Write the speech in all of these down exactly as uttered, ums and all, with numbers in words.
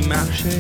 marcher.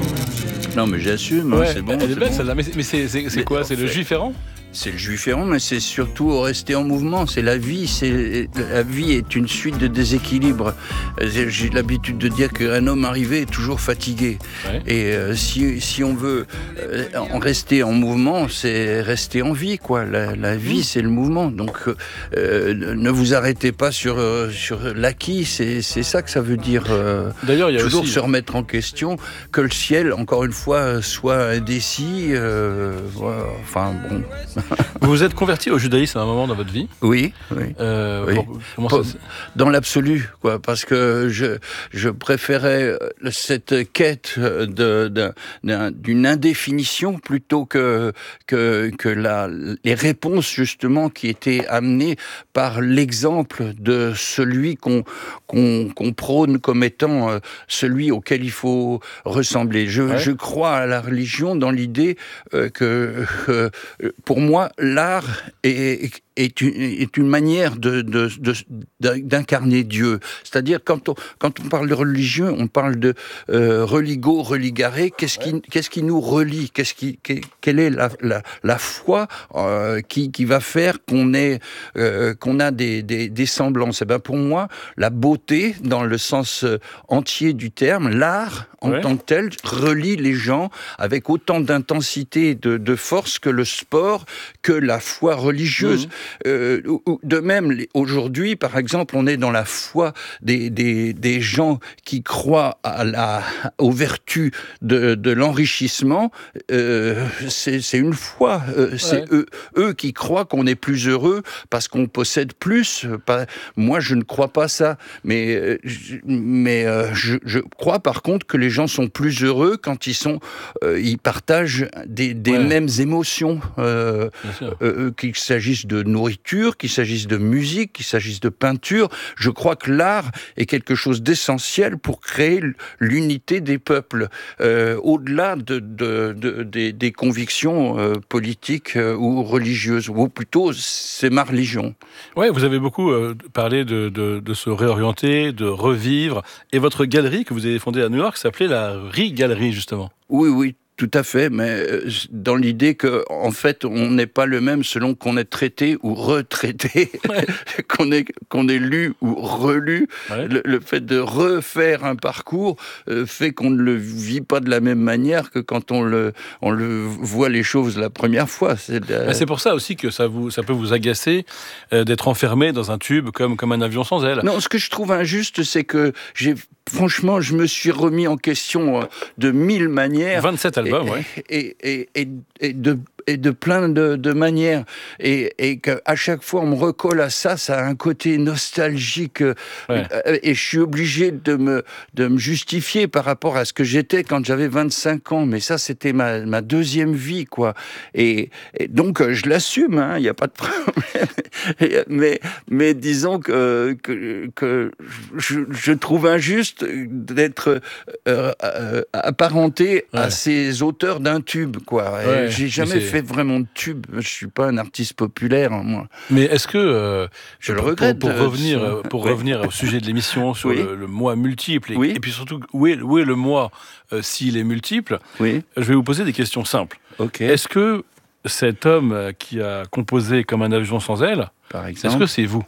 Non, mais j'assume, Ouais, hein, c'est bon. elle est c'est belle bon. celle-là, mais c'est, mais c'est, c'est, c'est Mais quoi? en C'est le fait- juif errant? C'est le juif errant, mais c'est surtout rester en mouvement. C'est la vie. C'est la vie est une suite de déséquilibres. Euh, J'ai l'habitude de dire qu'un homme arrivé est toujours fatigué. Ouais. Et euh, si si on veut euh, en rester en mouvement, c'est rester en vie, quoi. La, la vie, c'est le mouvement. Donc, euh, ne vous arrêtez pas sur euh, sur l'acquis. C'est c'est ça que ça veut dire. Euh, D'ailleurs, il y a toujours aussi... se remettre en question, que le ciel, encore une fois, soit indécis. Euh, voilà. Enfin bon. Vous vous êtes converti au judaïsme à un moment dans votre vie. Oui, oui. Euh, Oui. pour- comment Pas- ça se- Dans l'absolu, quoi, parce que je je préférais cette quête de, de- d'un- d'une indéfinition plutôt que que que la les réponses justement qui étaient amenées par l'exemple de celui qu'on qu'on qu'on prône comme étant euh, celui auquel il faut ressembler. Je Ouais. je crois à la religion dans l'idée euh, que euh, pour moi l'art est est une, est une manière de, de, de, d'incarner Dieu. C'est-à-dire, quand on, quand on parle de religion, on parle de euh, religo, religare. Qu'est-ce qui, qu'est-ce qui nous relie? Qu'est-ce qui, quelle est la, la, la foi euh, qui, qui va faire qu'on est, euh, qu'on a des, des, des semblances? Et ben pour moi, la beauté, dans le sens entier du terme, l'art en Ouais. tant que tel, relie les gens avec autant d'intensité et de, de force que le sport, que la foi religieuse. Mmh. Euh, ou- ou de même, les- aujourd'hui, par exemple, on est dans la foi des, des, des gens qui croient à la, aux vertus de, de l'enrichissement. Euh, c'est, c'est une foi. Euh, c'est Ouais. eux, eux qui croient qu'on est plus heureux parce qu'on possède plus. Pas, moi, je ne crois pas ça. Mais, euh, je, mais euh, je, je crois par contre que les gens sont plus heureux quand ils sont, euh, ils partagent des, des Ouais. mêmes émotions. Euh, Bien sûr. euh, qu'il s'agisse de nourriture, qu'il s'agisse de musique, qu'il s'agisse de peinture. Je crois que l'art est quelque chose d'essentiel pour créer l'unité des peuples, euh, au-delà de, de, de, des, des convictions euh, politiques euh, ou religieuses, ou plutôt c'est ma religion. Ouais, vous avez beaucoup euh, parlé de, de, de se réorienter, de revivre, et votre galerie que vous avez fondée à New York s'appelait la Re-Galerie, justement. Oui, oui. Tout à fait, mais euh, dans l'idée que, en fait, on n'est pas le même selon qu'on est traité ou retraité, Ouais. qu'on est qu'on est lu ou relu. Ouais. Le, le fait de refaire un parcours euh, fait qu'on ne le vit pas de la même manière que quand on le on le voit les choses la première fois. C'est, de la... Mais c'est pour ça aussi que ça, vous, ça peut vous agacer euh, d'être enfermé dans un tube comme, comme un avion sans aile. Non, ce que je trouve injuste, c'est que j'ai franchement, je me suis remis en question euh, de mille manières. vingt-sept albums, et, ouais. et, et, et, et de et de plein de, de manières, et, et qu'à chaque fois on me recolle à ça, ça a un côté nostalgique, Ouais. euh, et je suis obligé de me, de me justifier par rapport à ce que j'étais quand j'avais vingt-cinq ans, mais ça c'était ma, ma deuxième vie, quoi, et, et donc euh, je l'assume, il hein, n'y a pas de problème, et, mais, mais disons que, que, que je, je trouve injuste d'être euh, euh, apparenté Ouais. à ces auteurs d'un tube, quoi. Et Ouais, j'ai mais jamais c'est- fait vraiment de tube. Je suis pas un artiste populaire, hein, moi. Mais est-ce que, euh, Je le pour, regrette, pour, pour euh, revenir, ça. euh, pour Oui. revenir au sujet de l'émission sur Oui. le, le moi multiple, et, Oui. et puis surtout, où est, où est le moi euh, s'il est multiple, Oui. je vais vous poser des questions simples. Ok. Est-ce que cet homme euh, qui a composé Comme un avion sans aile, Par est-ce exemple. que c'est vous?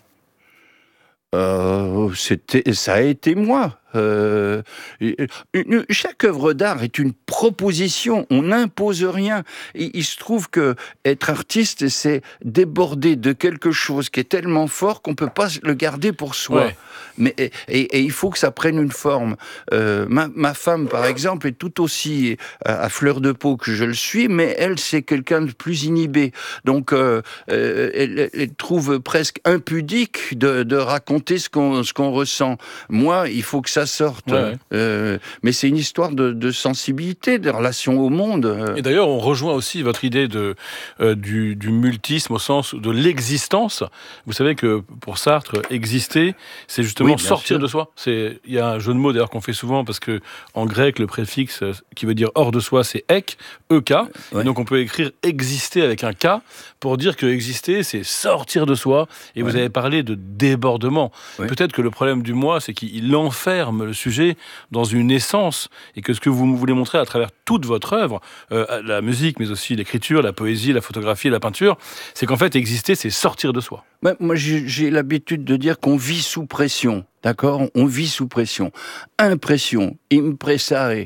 Euh, c'était, ça a été moi. Euh, une- chaque œuvre d'art est une proposition, on n'impose rien. Il, il se trouve que être artiste, c'est déborder de quelque chose qui est tellement fort qu'on peut pas le garder pour soi. Ouais. Mais et, et- et il faut que ça prenne une forme. Euh, ma, ma femme, par exemple, est tout aussi à, à fleur de peau que je le suis, mais elle, c'est quelqu'un de plus inhibé. Donc, euh, euh, elle, elle trouve presque impudique de, de raconter ce qu'on, ce qu'on ressent. Moi, il faut que ça sorte. Ouais, ouais. Euh, mais c'est une histoire de, de sensibilité, de relation au monde. Et d'ailleurs, on rejoint aussi votre idée de, euh, du, du multisme au sens de l'existence. Vous savez que pour Sartre, exister, c'est justement Oui, bien sortir sûr. de soi. C'est, il y a un jeu de mots d'ailleurs qu'on fait souvent parce que en grec, le préfixe euh, qui veut dire hors de soi, c'est ek, ek. Ouais. Et donc on peut écrire exister avec un k pour dire que exister, c'est sortir de soi. Et vous Ouais. avez parlé de débordement. Ouais. Peut-être que le problème du moi, c'est qu'il enferme germe le sujet dans une essence, et que ce que vous voulez montrer à travers toute votre œuvre, euh, la musique, mais aussi l'écriture, la poésie, la photographie, la peinture, c'est qu'en fait, exister, c'est sortir de soi. Ouais, moi, j'ai, j'ai l'habitude de dire qu'on vit sous pression, d'accord ? On vit sous pression. Impression, impressare,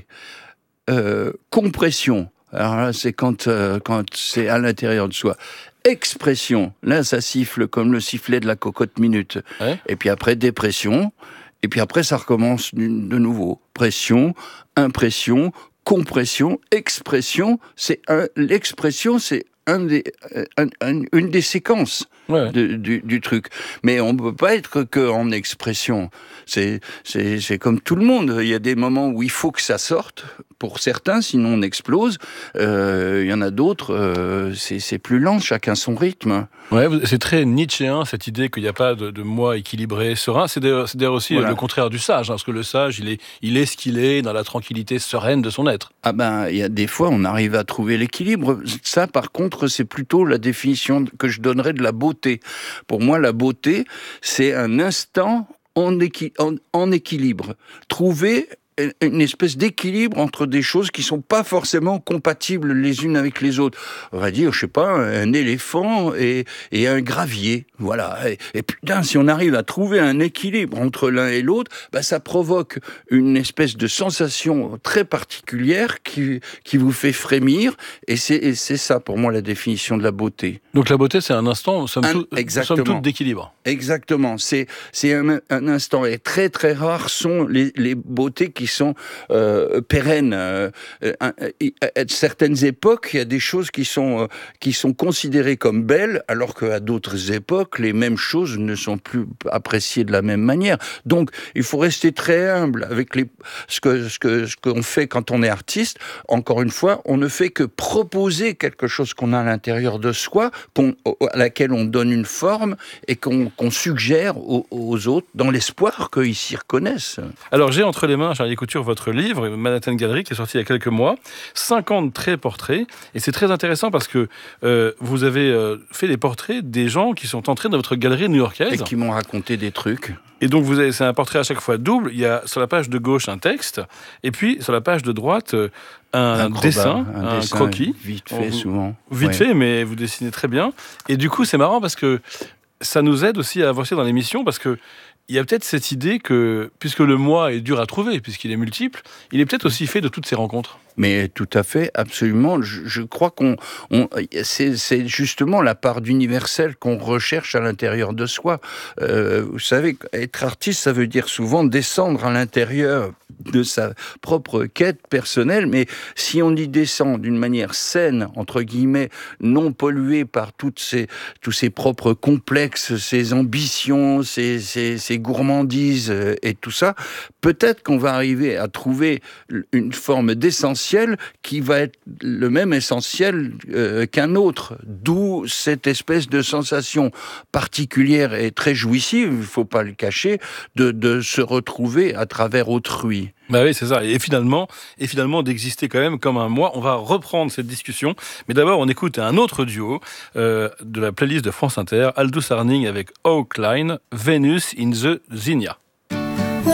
euh, compression. Alors là, c'est quand, euh, quand c'est à l'intérieur de soi. Expression, là, ça siffle comme le sifflet de la cocotte minute. Ouais. Et puis après, dépression. Et puis après, ça recommence de nouveau. Pression, impression, compression, expression. C'est un, l'expression, c'est un des, un, un, une des séquences ouais. de, du, du truc. Mais on ne peut pas être qu'en expression. C'est, c'est, c'est comme tout le monde. Il y a des moments où il faut que ça sorte, pour certains, sinon on explose. Euh, il y en a d'autres, euh, c'est, c'est plus lent, chacun son rythme. Ouais, c'est très nietzschéen, cette idée qu'il n'y a pas de, de moi équilibré, serein. C'est d'ailleurs, c'est d'ailleurs aussi voilà. le contraire du sage, hein, parce que le sage, il est, il est ce qu'il est, dans la tranquillité sereine de son être. Ah ben, il y a des fois, on arrive à trouver l'équilibre. Ça, par contre, c'est plutôt la définition que je donnerais de la beauté. Pour moi, la beauté, c'est un instant en, équi- en, en équilibre. Trouver une espèce d'équilibre entre des choses qui sont pas forcément compatibles les unes avec les autres. On va dire, je sais pas, un éléphant et, et un gravier. Voilà. Et, et putain, si on arrive à trouver un équilibre entre l'un et l'autre, bah, ça provoque une espèce de sensation très particulière qui, qui vous fait frémir. Et c'est, et c'est ça, pour moi, la définition de la beauté. Donc la beauté, c'est un instant, somme un, toute, somme toute d'équilibre. Exactement. C'est, c'est un, un instant. Et très, très rares sont les, les beautés qui sont euh, pérennes. Euh, à, à certaines époques, il y a des choses qui sont, euh, qui sont considérées comme belles, alors qu'à d'autres époques, les mêmes choses ne sont plus appréciées de la même manière. Donc, il faut rester très humble avec les, ce, que, ce, que, ce qu'on fait quand on est artiste. Encore une fois, on ne fait que proposer quelque chose qu'on a à l'intérieur de soi, qu'on, à laquelle on donne une forme et qu'on, qu'on suggère aux, aux autres dans l'espoir qu'ils s'y reconnaissent. Alors, j'ai entre les mains, Charlie Couture, votre livre, Manhattan Gallery, qui est sorti il y a quelques mois, cinquante traits portraits, et c'est très intéressant parce que euh, vous avez euh, fait les portraits des gens qui sont entrés dans votre galerie new-yorkaise. Et qui m'ont raconté des trucs. Et donc, vous avez, c'est un portrait à chaque fois double. Il y a sur la page de gauche un texte, et puis sur la page de droite un, un dessin, un, un dessin croquis. Vite fait, vous, souvent. Vite ouais. fait, mais vous dessinez très bien. Et du coup, c'est marrant parce que ça nous aide aussi à avancer dans l'émission, parce que il y a peut-être cette idée que, puisque le moi est dur à trouver, puisqu'il est multiple, il est peut-être aussi fait de toutes ces rencontres. Mais tout à fait, absolument. Je, je crois qu'on, on, c'est, c'est justement la part d'universel qu'on recherche à l'intérieur de soi. Euh, vous savez, être artiste, ça veut dire souvent descendre à l'intérieur de sa propre quête personnelle, mais si on y descend d'une manière saine, entre guillemets, non polluée par toutes ces, tous ces propres complexes, ces ambitions, ces, ces, ces gourmandises et tout ça, peut-être qu'on va arriver à trouver une forme d'essentiel qui va être le même essentiel euh, qu'un autre, d'où cette espèce de sensation particulière et très jouissive, il ne faut pas le cacher, de, de se retrouver à travers autrui. Bah oui, c'est ça. Et finalement, et finalement d'exister quand même comme un moi. On va reprendre cette discussion, mais d'abord on écoute un autre duo euh, de la playlist de France Inter, Aldous Harding avec Hawk Line, Venus in the Zinnia.